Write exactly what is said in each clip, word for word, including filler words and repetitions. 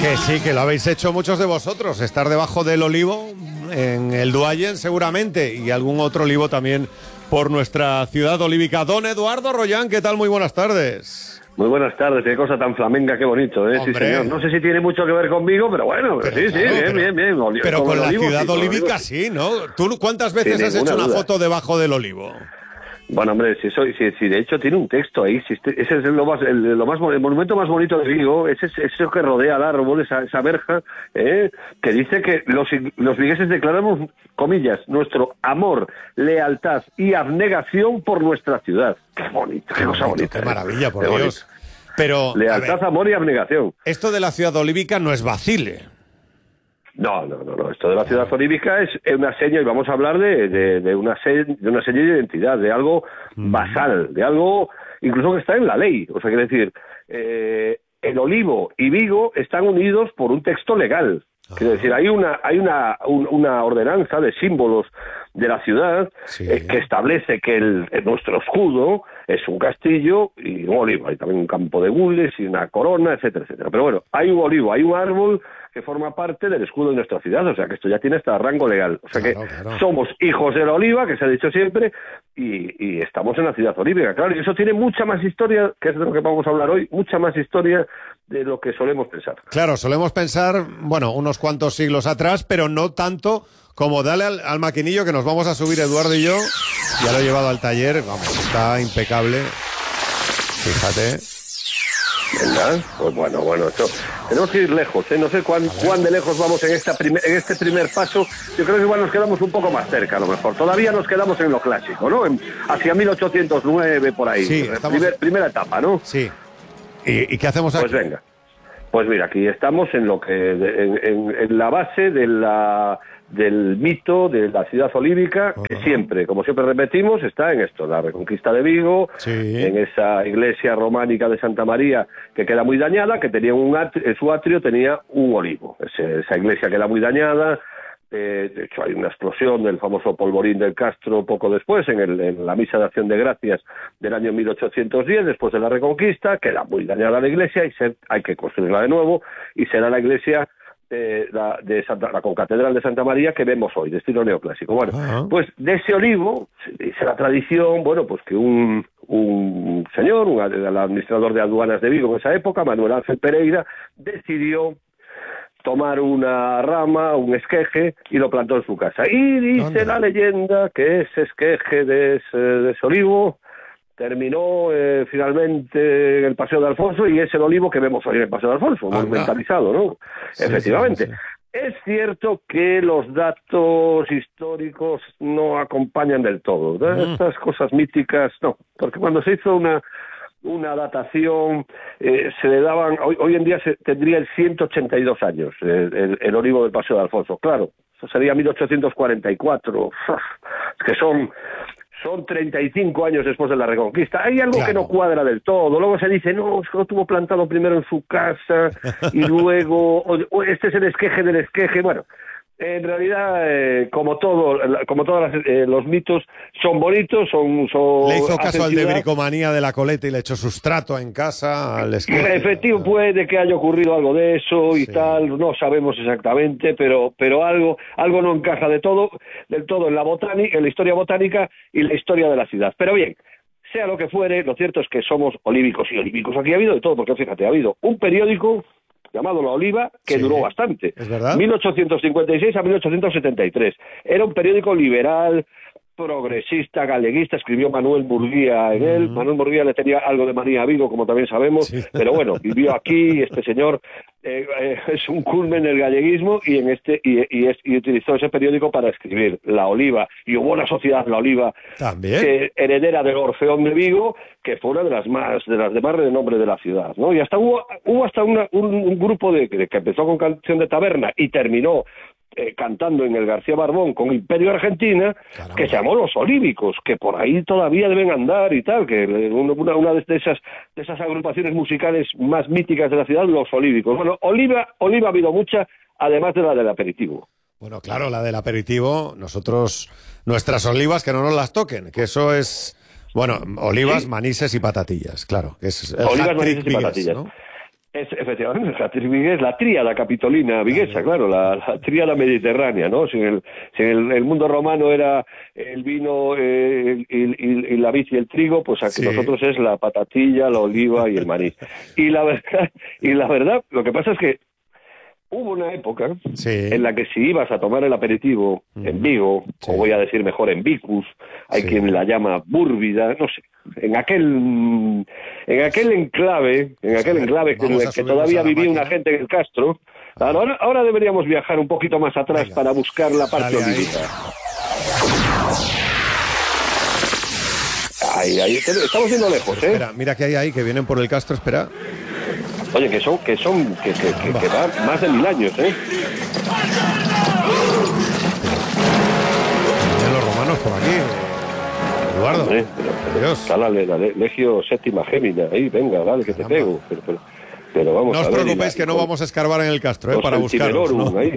Que sí, que lo habéis hecho muchos de vosotros, estar debajo del olivo, en el Duayen seguramente, y algún otro olivo también por nuestra ciudad olívica. Don Eduardo Rollán, ¿qué tal? Muy buenas tardes. Muy buenas tardes, qué cosa tan flamenca, qué bonito, ¿eh? Sí, señor. No sé si tiene mucho que ver conmigo, pero bueno, pero sí, claro, sí, bien, pero, bien, bien. Oli- pero con, con la olivo, ciudad sí, olívica sí, ¿no? ¿Tú cuántas veces has hecho una duda. foto debajo del olivo? Bueno, hombre, si soy, si, si de hecho tiene un texto ahí, si este, ese es lo más, el, lo más, el monumento más bonito de Vigo, ese es eso que rodea el árbol, esa, esa verja, ¿eh? Que dice que los, los vigueses declaramos, comillas, nuestro amor, lealtad y abnegación por nuestra ciudad. Qué bonito, qué, qué cosa bonita. Qué ¿eh? maravilla, por qué Dios. Bonito. Pero lealtad, ver, amor y abnegación. Esto de la ciudad olívica no es vacile. No, no, no, no. Esto de la ciudad olívica es una seña, y vamos a hablar de, de, de una seña, de una seña de identidad, de algo basal, de algo incluso que está en la ley. O sea, quiere decir, eh, el olivo y Vigo están unidos por un texto legal. Quiero decir, hay una hay una un, una ordenanza de símbolos de la ciudad, sí, eh, que establece que el, el nuestro escudo es un castillo y un olivo. Hay también un campo de gules y una corona, etcétera, etcétera. Pero bueno, hay un olivo, hay un árbol que forma parte del escudo de nuestra ciudad, o sea que esto ya tiene hasta rango legal. O sea claro, que claro. somos hijos de la oliva, que se ha dicho siempre, y, y estamos en la ciudad olívica, claro, y eso tiene mucha más historia, que es de lo que vamos a hablar hoy, mucha más historia de lo que solemos pensar. Claro, solemos pensar, bueno, unos cuantos siglos atrás, pero no tanto como dale al, al maquinillo que nos vamos a subir Eduardo y yo. Ya lo he llevado al taller, vamos, está impecable. Fíjate. ¿Verdad? Pues bueno, bueno, esto, tenemos que ir lejos, ¿eh? No sé cuán, cuán de lejos vamos en, esta primer, en este primer paso. Yo creo que igual nos quedamos un poco más cerca, a lo mejor. Todavía nos quedamos en lo clásico, ¿no? En, hacia mil ochocientos nueve, por ahí. Sí, estamos... Primer, primera etapa, ¿no? Sí. ¿Y, y qué hacemos aquí? Pues venga. Pues mira, aquí estamos en lo que en, en, en la base de la del mito de la ciudad olívica, que uh-huh. siempre, como siempre repetimos, está en esto, la Reconquista de Vigo, sí. en esa iglesia románica de Santa María que queda muy dañada, que tenía un atrio, en su atrio tenía un olivo. Ese, esa iglesia queda muy dañada, eh, de hecho hay una explosión del famoso polvorín del Castro poco después, en, el, en la misa de Acción de Gracias del año mil ochocientos diez, después de la Reconquista, queda muy dañada la iglesia y se, hay que construirla de nuevo, y será la iglesia de la, de Santa, la concatedral de Santa María que vemos hoy, de estilo neoclásico. Bueno, uh-huh. pues de ese olivo, dice la tradición, bueno, pues que un, un señor, un, el administrador de aduanas de Vigo en esa época, Manuel Ángel Pereira, decidió tomar una rama, un esqueje, y lo plantó en su casa. Y dice ¿Dónde? la leyenda que ese esqueje de ese, de ese olivo terminó eh, finalmente en el Paseo de Alfonso, y es el olivo que vemos hoy en el Paseo de Alfonso, ah, monumentalizado, ¿no? Sí, efectivamente. Sí, sí, sí. Es cierto que los datos históricos no acompañan del todo. Mm. Estas cosas míticas, no, porque cuando se hizo una una datación, eh, se le daban, hoy, hoy en día se tendría el ciento ochenta y dos años, eh, el, el olivo del Paseo de Alfonso. Claro, eso sería mil ochocientos cuarenta y cuatro, es que son... Son treinta y cinco años después de la Reconquista. Hay algo claro. que no cuadra del todo. Luego se dice, no, es que lo tuvo plantado primero en su casa y luego, o, o este es el esqueje del esqueje. Bueno, en realidad, eh, como todo, como todos eh, los mitos, son bonitos, son... son le hizo caso al de bricomanía de la Coleta y le echó sustrato en casa al esqueje. Efectivo, puede que haya ocurrido algo de eso y sí. tal, no sabemos exactamente, pero pero algo algo no encaja de todo, del todo en la botánica, en la historia botánica y la historia de la ciudad. Pero bien, sea lo que fuere, lo cierto es que somos olívicos y olívicos. Aquí ha habido de todo, porque fíjate, ha habido un periódico llamado La Oliva, que sí, duró bastante. ¿Es verdad? mil ochocientos cincuenta y seis a mil ochocientos setenta y tres. Era un periódico liberal, progresista, galeguista, escribió Manuel Murguía en él. Uh-huh. Manuel Murguía le tenía algo de manía a Vigo, como también sabemos, sí. pero bueno, vivió aquí, este señor eh, eh, es un culmen del galleguismo, y en este y, y, es, y utilizó ese periódico para escribir La Oliva, y hubo una sociedad, La Oliva, ¿también? Que, heredera del Orfeón de Vigo, que fue una de las más de las de más renombre de la ciudad, ¿no? Y hasta hubo hubo hasta una, un, un grupo de que, que empezó con canción de taberna y terminó Eh, cantando en el García Barbón con Imperio Argentina, Caramba. que se llamó Los Olívicos, que por ahí todavía deben andar y tal, que una, una de esas de esas agrupaciones musicales más míticas de la ciudad, Los Olívicos. Bueno, oliva, oliva ha habido mucha, además de la del aperitivo. Bueno, claro, la del aperitivo, nosotros, nuestras olivas que no nos las toquen, que eso es, bueno, olivas, ¿sí? manises y patatillas, claro. Es el olivas, manises y patatillas, ¿no? Es, efectivamente, la, tri- la tríada capitolina viguesa, claro, la, la tríada mediterránea, ¿no? Si, el, si el, el mundo romano era el vino, eh, y, y, y la vid y el trigo, pues aquí Sí. nosotros es la patatilla, la oliva y el maní. Y la verdad, y la verdad, lo que pasa es que hubo una época Sí. en la que si ibas a tomar el aperitivo Mm. en Vigo, Sí. o voy a decir mejor en Vicus, hay Sí. quien la llama Búrvida, no sé, en aquel en aquel enclave, en aquel A ver, enclave que, en vamos el a que subirnos todavía a la vivía una máquina. gente en el Castro, ahora, ahora deberíamos viajar un poquito más atrás Venga. para buscar la parte Dale ahí. olivita. Ahí, ahí, te- estamos yendo lejos, ¿eh? Espera, mira que hay ahí, que vienen por el Castro, espera. Oye, que son, que son, que, que, que, que van más de mil años, ¿eh? Vienen los romanos por aquí. Eduardo. Hombre, pero, pero Dios. está la, la Legio Séptima Gémina, ahí, venga, dale, que te Caramba. pego. Pero, pero, pero vamos No os a ver. preocupéis y la- que no con- vamos a escarbar en el Castro, ¿eh? los Para buscaros, Centimerorum ¿no? ahí.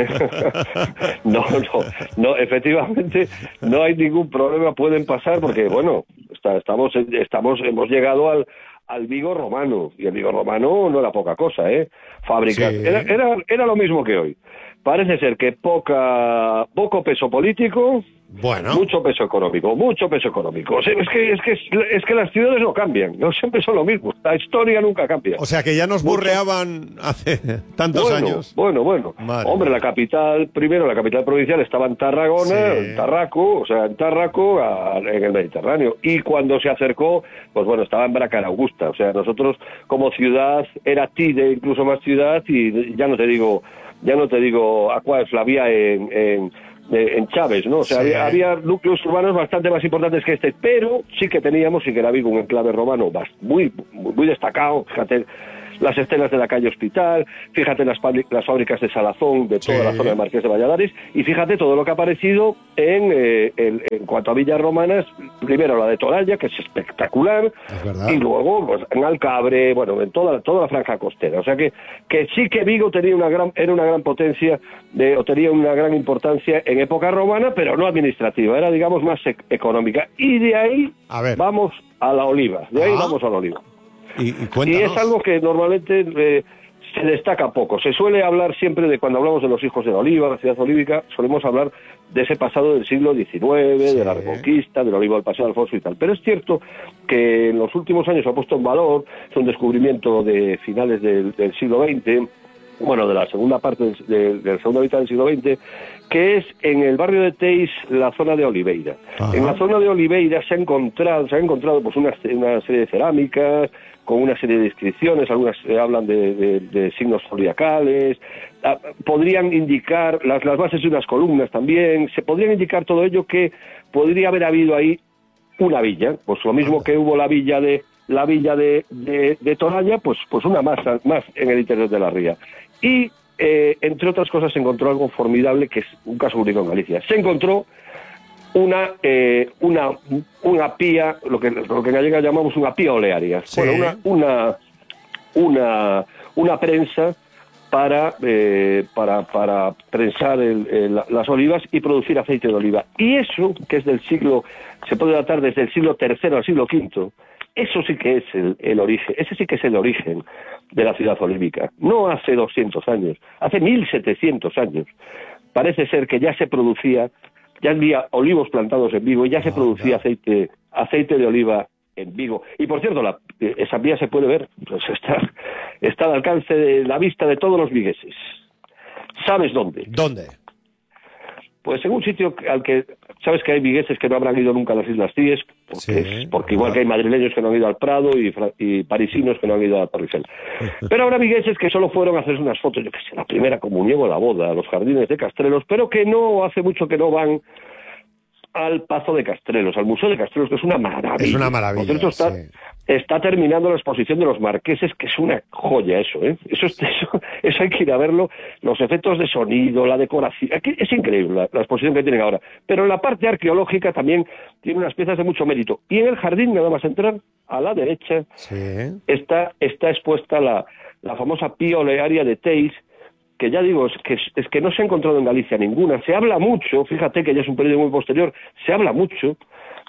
no, no, no, efectivamente no hay ningún problema, pueden pasar porque, bueno, está, estamos, estamos, hemos llegado al, al Vigo romano, y el Vigo romano no era poca cosa, ¿eh? Fábricas, Sí. era, era, era lo mismo que hoy. Parece ser que poca, poco peso político, Bueno. mucho peso económico, mucho peso económico. O sea, es que, es que, es que las ciudades no cambian, no siempre son lo mismo. La historia nunca cambia. O sea que ya nos Mucho. burreaban hace tantos bueno, años. Bueno, bueno. Madre Hombre, mía. la capital, primero la capital provincial estaba en Tarragona, Sí. en Tarraco, o sea, en Tarraco, a- en el Mediterráneo. Y cuando se acercó, pues bueno, estaba en Bracara Augusta. O sea, nosotros como ciudad, era Tide, incluso más ciudad, y ya no te digo, ya no te digo Aquas, la había en, en, en Chávez, ¿no? O sea, Sí. había, había núcleos urbanos bastante más importantes que este, pero sí que teníamos, sí que era Vigo, un enclave romano bas- muy, muy, muy destacado, fíjate, las estelas de la calle Hospital, fíjate las, pabli- las fábricas de salazón de toda Sí. la zona de Marqués de Valladares, y fíjate todo lo que ha aparecido en, eh, en, en cuanto a villas romanas, primero la de Toralla, que es espectacular, Es verdad. y luego pues, en Alcabre, bueno, en toda, toda la franja costera. O sea que, que sí que Vigo tenía una gran, era una gran potencia, de, o tenía una gran importancia en época romana, pero no administrativa, era digamos más e- económica. Y de ahí A ver. vamos a la oliva, de ahí Ah. vamos a la oliva. Y, y Y cuéntanos. es algo que normalmente eh, se destaca poco. Se suele hablar siempre de, cuando hablamos de los hijos de la oliva, la ciudad olívica, solemos hablar de ese pasado del siglo diecinueve, Sí. de la Reconquista, del olivo del Paseo de Alfonso y tal. Pero es cierto que en los últimos años se ha puesto en valor, es un descubrimiento de finales del, del siglo veinte, bueno, de la segunda parte del, de, de la segunda mitad del siglo veinte, que es en el barrio de Teis, la zona de Oliveira. Ajá. En la zona de Oliveira se ha encontrado, se ha encontrado pues una, una serie de cerámicas con una serie de inscripciones, algunas eh, hablan de, de, de signos zodiacales, ah, podrían indicar las, las bases de unas columnas también, se podrían indicar todo ello que podría haber habido ahí una villa, pues lo mismo que hubo la villa de la villa de, de, de Toralla, pues pues una más, más en el interior de la ría. Y eh, entre otras cosas se encontró algo formidable que es un caso único en Galicia. Se encontró una eh, una una pía, lo que lo que en gallega llamamos una pía olearia. Sí. Bueno, una una una una prensa para eh, para para prensar el, el, las olivas y producir aceite de oliva. Y eso, que es del siglo, se puede datar desde el siglo tercero al siglo quinto, eso sí que es el, el origen, ese sí que es el origen de la ciudad olívica. No hace doscientos años, hace mil setecientos años. Parece ser que ya se producía, ya había olivos plantados en Vigo y ya se Ah, producía ya. aceite aceite de oliva en Vigo. Y por cierto, la, esa vía se puede ver, pues está, está al alcance de la vista de todos los vigueses. ¿Sabes dónde? ¿Dónde? Pues en un sitio al que, sabes que hay vigueses que no habrán ido nunca a las Islas Cíes, porque, Sí, es- porque igual que hay madrileños que no han ido al Prado y, fra- y parisinos que no han ido a Torre Eiffel. Pero habrá vigueses que solo fueron a hacerse unas fotos, yo que sé, la primera comunión o la boda, a los jardines de Castrelos, pero que no, hace mucho que no van al Pazo de Castrelos, al Museo de Castrelos, que es una maravilla. Es una maravilla, Por cierto, está, sí. está terminando la exposición de los marqueses, que es una joya eso, ¿eh? Eso, es- eso, eso hay que ir a verlo, los efectos de sonido, la decoración, aquí es increíble la, la exposición que tienen ahora. Pero en la parte arqueológica también tiene unas piezas de mucho mérito. Y en el jardín, nada más entrar, a la derecha, Sí. está, está expuesta la, la famosa pía olearia de Teis, que ya digo, es que, es que no se ha encontrado en Galicia ninguna. Se habla mucho, fíjate que ya es un periodo muy posterior, se habla mucho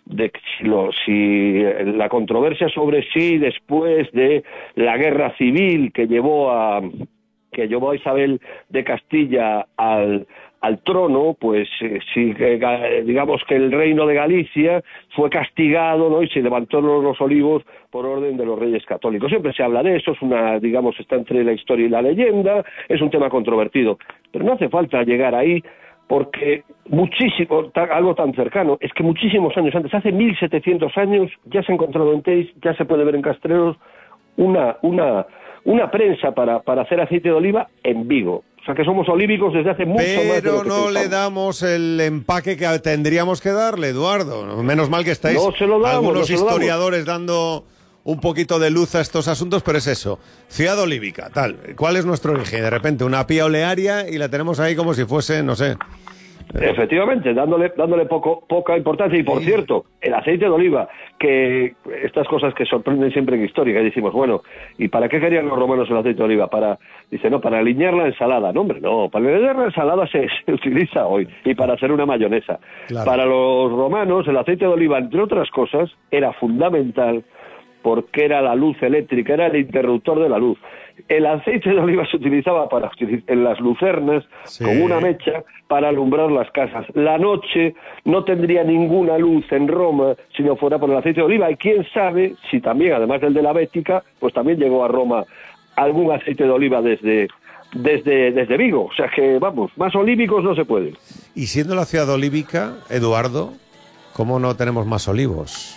de si, lo, si la controversia sobre sí después de la guerra civil que llevó a que llevó a Isabel de Castilla al al trono, pues eh, sí, eh, digamos que el reino de Galicia fue castigado, ¿no? Y se levantó los, los olivos por orden de los reyes católicos. Siempre se habla de eso, es una, digamos, está entre la historia y la leyenda, es un tema controvertido, pero no hace falta llegar ahí, porque muchísimo, algo tan cercano, es que muchísimos años antes, hace mil setecientos años, ya se ha encontrado en Teis, ya se puede ver en Castreros, una, una, una prensa para, para hacer aceite de oliva en Vigo. O sea que somos olívicos desde hace mucho Pero más de lo que no pensamos. le damos el empaque que tendríamos que darle, Eduardo. Menos mal que estáis no se lo damos, algunos no se lo historiadores dando un poquito de luz a estos asuntos, pero es eso. Ciudad olívica, tal. ¿Cuál es nuestro origen? De repente una pía olearia y la tenemos ahí como si fuese, no sé... Efectivamente, dándole dándole poco poca importancia. Y por sí. cierto, el aceite de oliva, que estas cosas que sorprenden siempre en historia, que decimos, bueno, ¿y para qué querían los romanos el aceite de oliva? Para, dice, no, para aliñar la ensalada. No, hombre, no, para aliñar la ensalada se, se utiliza hoy, y para hacer una mayonesa. Claro. Para los romanos, el aceite de oliva, entre otras cosas, era fundamental porque era la luz eléctrica, era el interruptor de la luz. El aceite de oliva se utilizaba para en las lucernas, sí. con una mecha, para alumbrar las casas. La noche no tendría ninguna luz en Roma si no fuera por el aceite de oliva. Y quién sabe si también, además del de la Bética, pues también llegó a Roma algún aceite de oliva desde, desde, desde Vigo. O sea que, vamos, más olívicos no se puede. Y siendo la ciudad olívica, Eduardo, ¿cómo no tenemos más olivos?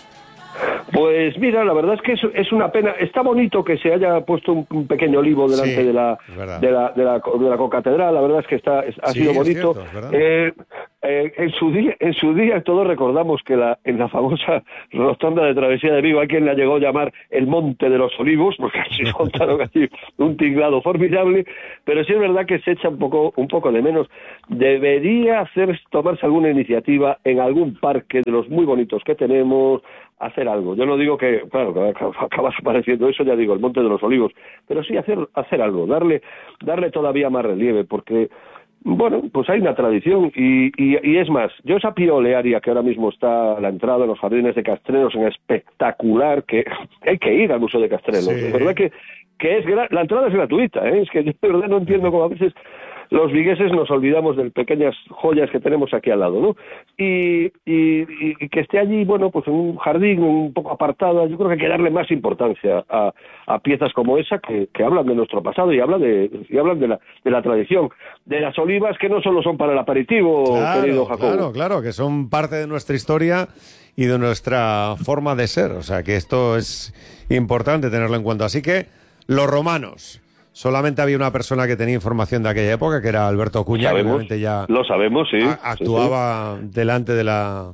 Pues mira, la verdad es que es, es una pena. Está bonito que se haya puesto un, un pequeño olivo delante sí, de, la, de, la, de, la, de la concatedral. La verdad es que está es, ha sí, sido bonito. Es cierto, eh, eh, en su día, en su día todos recordamos que la, en la famosa rotonda de Travesía de Vigo hay quien la llegó a llamar el Monte de los Olivos, porque así montaron así un tinglado formidable. Pero sí es verdad que se echa un poco un poco de menos. Debería hacer tomarse alguna iniciativa en algún parque de los muy bonitos que tenemos, hacer algo. Yo no digo que, claro, que acaba apareciendo eso, ya digo, el Monte de los Olivos, pero sí hacer hacer algo, darle darle todavía más relieve, porque, bueno, pues hay una tradición, y, y, y es más, yo esa pía olearia que ahora mismo está a la entrada de los jardines de Castrelos, en espectacular, que hay que ir al Museo de Castrelos, sí. Es verdad que, que es la entrada es gratuita, ¿eh? Es que yo de verdad no entiendo cómo a veces los vigueses nos olvidamos de pequeñas joyas que tenemos aquí al lado, ¿no? Y, y, y que esté allí, bueno, pues en un jardín un poco apartada, yo creo que hay que darle más importancia a, a piezas como esa que, que hablan de nuestro pasado y hablan de y hablan de la, de la tradición, de las olivas que no solo son para el aperitivo, claro, querido Jacobo. Claro, claro, que son parte de nuestra historia y de nuestra forma de ser, o sea que esto es importante tenerlo en cuenta. Así que los romanos... Solamente había una persona que tenía información de aquella época, que era Alberto Cuña, que obviamente ya lo sabemos, sí, a, actuaba sí, sí. delante de la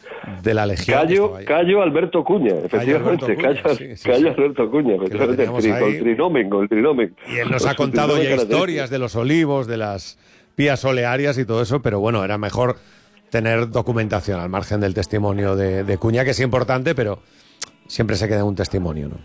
de la legión. Cayo, Cayo Alberto Cuña, efectivamente, Cayo, sí, sí, Cayo sí. Alberto Cuña, efectivamente, el, tri, el trinomen, el trinomen. Y él nos ha contado ya historias de los olivos, de las pías olearias y todo eso, pero bueno, era mejor tener documentación al margen del testimonio de, de Cuña, que es importante, pero siempre se queda en un testimonio, ¿no?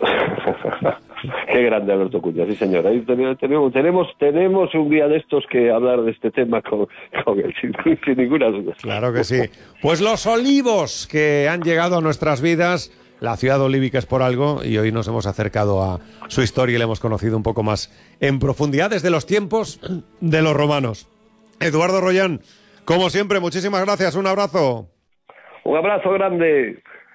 Qué grande Alberto Cuña, sí señor. Ahí tenemos, tenemos, tenemos un día de estos que hablar de este tema con, con él, sin, sin ninguna duda. Claro que sí. Pues los olivos que han llegado a nuestras vidas, la ciudad olívica es por algo, y hoy nos hemos acercado a su historia y la hemos conocido un poco más en profundidad desde los tiempos de los romanos. Eduardo Rollán, como siempre, muchísimas gracias, un abrazo. Un abrazo grande.